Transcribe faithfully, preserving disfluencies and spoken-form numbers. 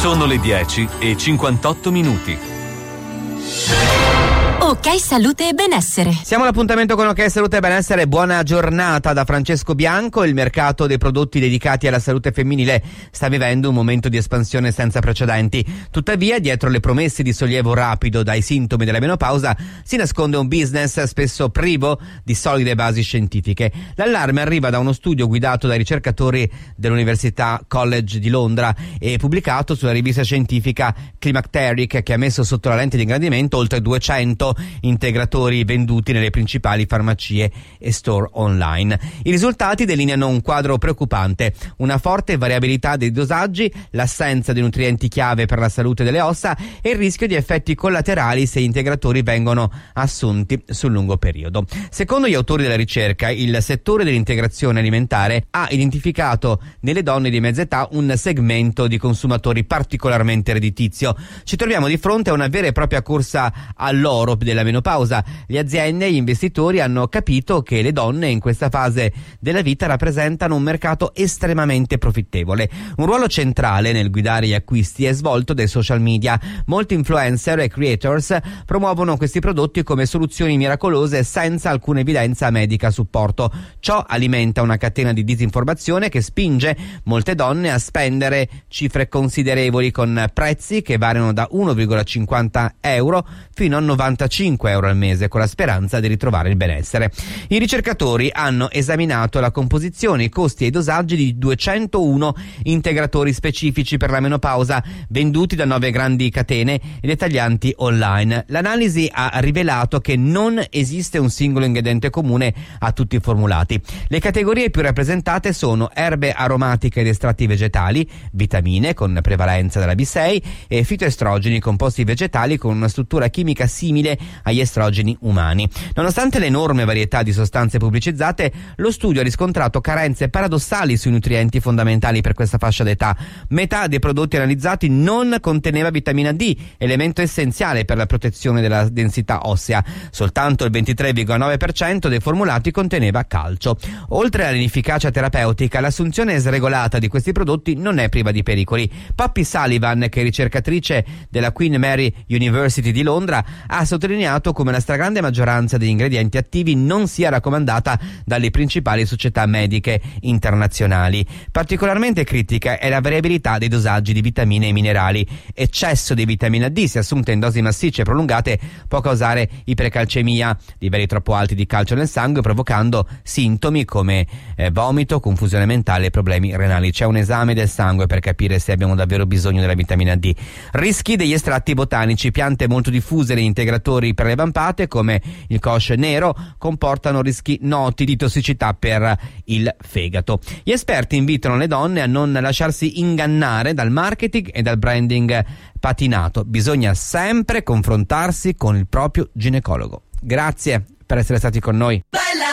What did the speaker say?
Sono le dieci e cinquantotto minuti. Ok Salute e Benessere. Siamo all'appuntamento con Ok Salute e Benessere. Buona giornata da Francesco Bianco. Il mercato dei prodotti dedicati alla salute femminile sta vivendo un momento di espansione senza precedenti. Tuttavia, dietro le promesse di sollievo rapido dai sintomi della menopausa si nasconde un business spesso privo di solide basi scientifiche. L'allarme arriva da uno studio guidato dai ricercatori dell'Università College di Londra e pubblicato sulla rivista scientifica Climacteric, che ha messo sotto la lente di ingrandimento oltre duecento integratori venduti nelle principali farmacie e store online. I risultati delineano un quadro preoccupante: una forte variabilità dei dosaggi, l'assenza di nutrienti chiave per la salute delle ossa e il rischio di effetti collaterali se integratori vengono assunti sul lungo periodo. Secondo gli autori della ricerca, il settore dell'integrazione alimentare ha identificato nelle donne di mezza età un segmento di consumatori particolarmente redditizio. Ci troviamo di fronte a una vera e propria corsa all'oro della menopausa. Le aziende e gli investitori hanno capito che le donne in questa fase della vita rappresentano un mercato estremamente profittevole. Un ruolo centrale nel guidare gli acquisti è svolto dai social media. Molti influencer e creators promuovono questi prodotti come soluzioni miracolose senza alcuna evidenza medica a supporto. Ciò alimenta una catena di disinformazione che spinge molte donne a spendere cifre considerevoli con prezzi che variano da uno virgola cinquanta euro fino a novantacinque euro al mese, con la speranza di ritrovare il benessere. I ricercatori hanno esaminato la composizione, i costi e i dosaggi di duecentouno integratori specifici per la menopausa venduti da nove grandi catene e dettaglianti online. L'analisi ha rivelato che non esiste un singolo ingrediente comune a tutti i formulati. Le categorie più rappresentate sono erbe aromatiche ed estratti vegetali, vitamine con prevalenza della B sei e fitoestrogeni, composti vegetali con una struttura chimica simile agli estrogeni umani. Nonostante l'enorme varietà di sostanze pubblicizzate, lo studio ha riscontrato carenze paradossali sui nutrienti fondamentali per questa fascia d'età. Metà dei prodotti analizzati non conteneva vitamina D, elemento essenziale per la protezione della densità ossea. Soltanto il ventitré virgola nove per cento dei formulati conteneva calcio. Oltre all'inefficacia terapeutica, l'assunzione sregolata di questi prodotti non è priva di pericoli. Poppy Sullivan, che è ricercatrice della Queen Mary University di Londra, ha sottolineato come la stragrande maggioranza degli ingredienti attivi non sia raccomandata dalle principali società mediche internazionali. Particolarmente critica è la variabilità dei dosaggi di vitamine e minerali. Eccesso di vitamina D, se assunta in dosi massicce e prolungate, può causare ipercalcemia, livelli troppo alti di calcio nel sangue, provocando sintomi come eh, vomito, confusione mentale e problemi renali. C'è un esame del sangue per capire se abbiamo davvero bisogno della vitamina D. Rischi degli estratti botanici: piante molto diffuse nei integratori per le vampate come il koch nero comportano rischi noti di tossicità per il fegato. Gli esperti invitano le donne a non lasciarsi ingannare dal marketing e dal branding patinato. Bisogna sempre confrontarsi con il proprio ginecologo. Grazie per essere stati con noi.